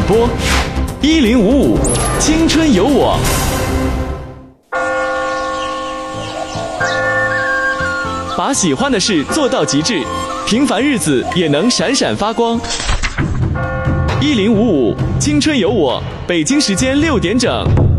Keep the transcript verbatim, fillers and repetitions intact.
播，一零五五青春有我。把喜欢的事做到极致，平凡日子也能闪闪发光。一零五五青春有我，北京时间六点整。